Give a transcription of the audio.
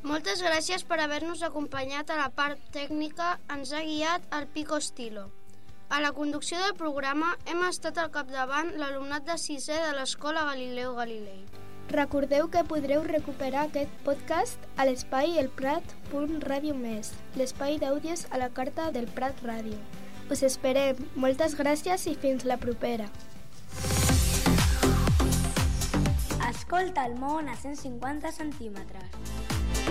Moltes gràcies per haver-nos acompanyat a la part tècnica. Ens ha guiat el Pico Estilo. A la conducció del programa hem estat al capdavant l'alumnat de 6è de l'Escola Galileu Galilei. Recordeu que podreu recuperar aquest podcast a l'espai elprat.ràdio+, l'espai d'àudios a la carta del Prat Ràdio. Us esperem. Moltes gràcies i fins la propera. Escolta el món a 150 centímetres.